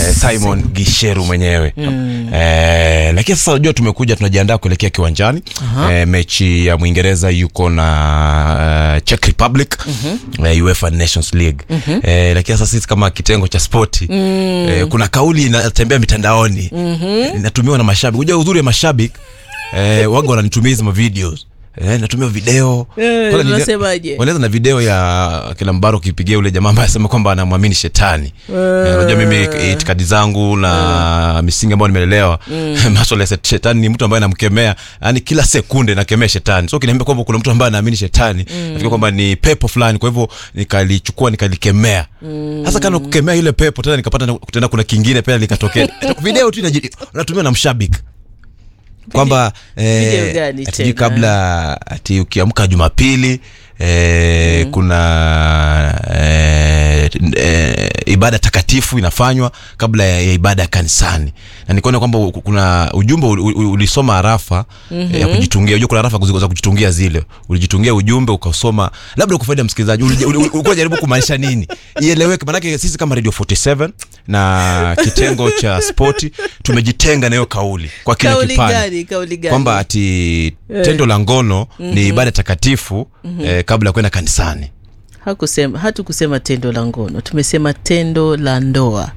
Simon Gicheru mwenyewe. Lakini sasa unajua tumekuja tunajiandaa kuelekea kiwanjani. Mechi ya Uingereza yuko na Czech Republic, UEFA Nations League. Lakini sasa sisi kama kitengo cha spoti, kuna kauli inatembea mitandaoni, inatumiwa na mashabiki. Unajua uzuri wa mashabiki, wago wananitumia hizo videos. Natumia video. Unasemaje? Wanaweza na video ya kila mbaro kipigia ule jamaa ambaye anasema kwamba anamwamini shetani. Unajua mimi itikadi zangu na misingi ambayo nimelelewa, masuala ya shetani ni mtu ambaye anamkemea, yani kila sekunde nakemea shetani. So kiniambia kwamba kuna mtu ambaye anaamini shetani, nafikiri kwamba ni pepo fulani, kwa hivyo nikalichukua nikalikemea. Sasa kana kukemea ile pepo tena nikapata tena kuna kingine pia likatokea. Video tu inatumia na mshabiki. Kwamba ati kabla ati ukiamka Jumapili kuna ibada takatifu inafanywa kabla ya ibada ya kanisani. Na nikaona kwamba kuna ujumbe ulisoma arafa ya kujitungia. Unajua kuna arafa za kujitungia zile. Ulijitungia ujumbe ukasoma, labda ukufaida msikilizaji ulikuwa jaribu kumaanisha nini? Ieleweke, maana sisi kama Radio 47 na kitengo cha spoti tumejitenga na hiyo kauli kwa kila kipande. Kauli gani? Kwamba ati tendo la ngono ni ibada takatifu kabla ya kwenda kanisani. Hatukusema tendo la ngono, tumesema tendo la ndoa.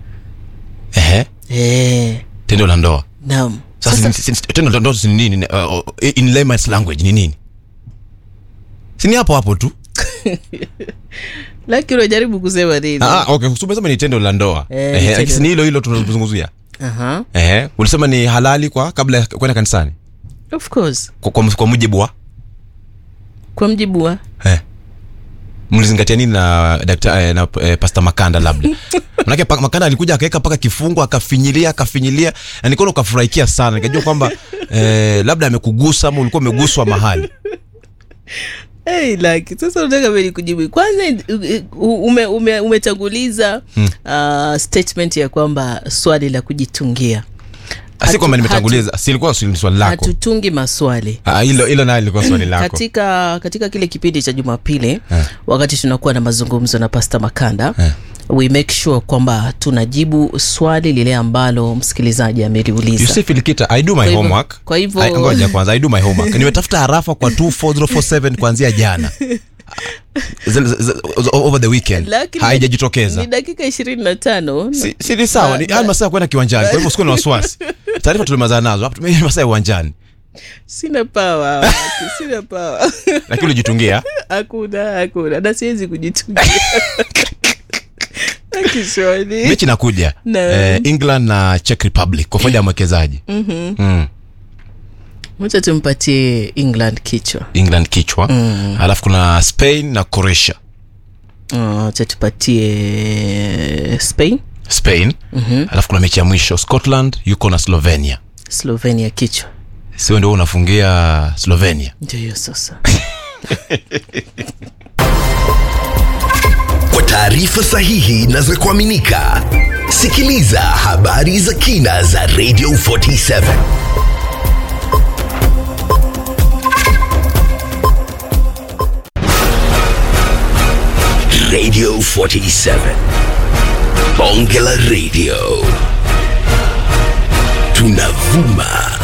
Tendo la ndoa. Naam. Sasa tendo la ndoa ni nini? In layman's language ni nini? Sini hapo tu. Lakini unajaribu kusema nini? Okay, umesema ni tendo la ndoa. Lakini hilo tunazungumzia. Ulisema ni halali kwa kabla ya kwenda kanisani. Of course. Kwa mujibu wa? Kwa mujibu wa? Mlizingatia nini na daktari na Pastor Makanda labda? Manake Makanda alikuja akaweka paka kifungo akafinyilia na nikaona ukafurahikia sana. Nikajua kwamba labda amekugusa ama ulikuwa umeguswa mahali. Like sasa unataka mimi kujibu. Kwanza umetanguliza statement ya kwamba swali la kujitungia. Si kwamba nimetanguliza, si ilikuwa swali lako. Hatutungi maswali. Hilo nayo ilikuwa swali lako. Katika kile kipindi cha Jumapili, wakati tunakuwa na mazungumzo na Pastor Makanda, we make sure kwamba tunajibu swali lile ambalo msikilizaji ameliuliza. You see Filikita, I do my homework. Kwa hivyo ngoja kwanza, I do my homework. Nimetafuta harafa kwa 24047 kuanzia jana. Over the weekend haijajitokeza. Ni dakika 25. Si ni sawa, ni masaa kwenda kiwanjani. Kwa hivyo sikuwa na wasiwasi. Taarifa tulimaza nazo hapo, tumeni masaa uwanjani. Sina power. Lakini ulijitungia? Hakuna. Na siwezi kujitungia. Kiswahili. Mechi inakuja. England na Czech Republic kwa faida ya mwekezaji. Mwacha tumpatie England kichwa. Alafu kuna Spain na Croatia. Acha tupatie Spain. Alafu kuna mechi ya mwisho Scotland yuko na Slovenia kichwa. Sio ndio unafungia Slovenia? Ndio hiyo sasa. Kwa taarifa sahihi na za kuaminika, sikiliza habari za kina za Radio 47. Radio 47. Bonge la Radio. Tunavuma.